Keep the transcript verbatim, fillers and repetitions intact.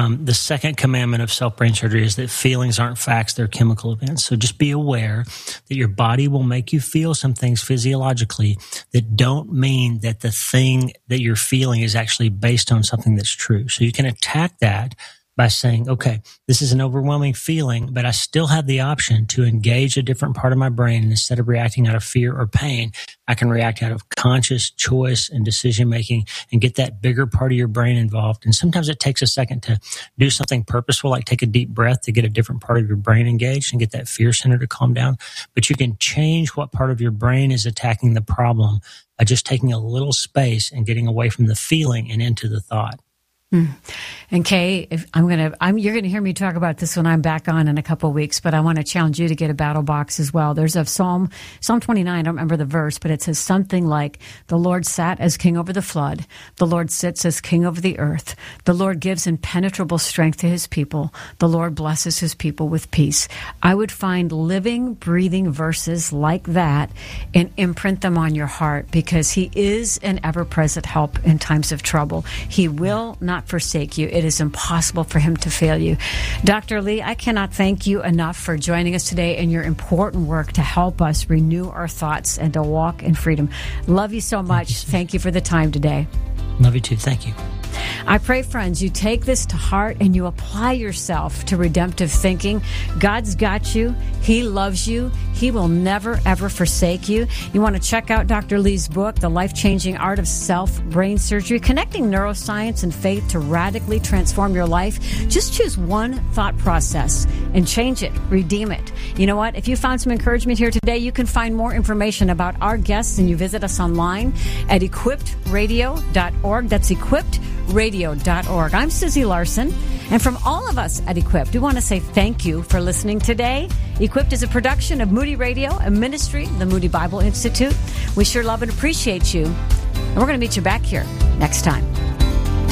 Um, the second commandment of self-brain surgery is that feelings aren't facts, they're chemical events. So just be aware that your body will make you feel some things physiologically that don't mean that the thing that you're feeling is actually based on something that's true. So you can attack that by saying, okay, this is an overwhelming feeling, but I still have the option to engage a different part of my brain. And instead of reacting out of fear or pain, I can react out of conscious choice and decision-making and get that bigger part of your brain involved. And sometimes it takes a second to do something purposeful, like take a deep breath to get a different part of your brain engaged and get that fear center to calm down. But you can change what part of your brain is attacking the problem by just taking a little space and getting away from the feeling and into the thought. Mm. And Kay, if I'm gonna, I'm you're gonna hear me talk about this when I'm back on in a couple of weeks. But I want to challenge you to get a battle box as well. There's a Psalm, Psalm twenty-nine. I don't remember the verse, but it says something like, "The Lord sat as king over the flood. The Lord sits as king over the earth. The Lord gives impenetrable strength to His people. The Lord blesses His people with peace." I would find living, breathing verses like that and imprint them on your heart, because He is an ever-present help in times of trouble. He will not forsake you. It is impossible for Him to fail you. Doctor Lee, I cannot thank you enough for joining us today and your important work to help us renew our thoughts and to walk in freedom. Love you so much. Thank you, thank you for the time today. Love you too. Thank you. I pray, friends, you take this to heart and you apply yourself to redemptive thinking. God's got you. He loves you. He will never, ever forsake you. You want to check out Doctor Lee's book, The Life-Changing Art of Self-Brain Surgery, Connecting Neuroscience and Faith to Radically Transform Your Life. Just choose one thought process and change it, redeem it. You know what? If you found some encouragement here today, you can find more information about our guests and you visit us online at equipped radio dot org. That's equipped radio dot org. I'm Susie Larson, and from all of us at Equipped, we want to say thank you for listening today. Equipped is a production of Moody Radio, a ministry of the Moody Bible Institute. We sure love and appreciate you, and we're going to meet you back here next time.